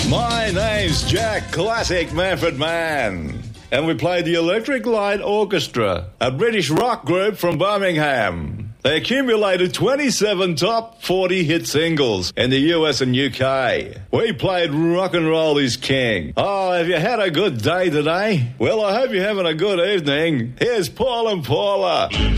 My name's Jack Classic Manfred Mann, and we played the Electric Light Orchestra, a British rock group from Birmingham. They accumulated 27 top 40 hit singles in the US and UK. We played Rock and Roll is King. Oh, have you had a good day today? Well, I hope you're having a good evening. Here's Paul and Paula.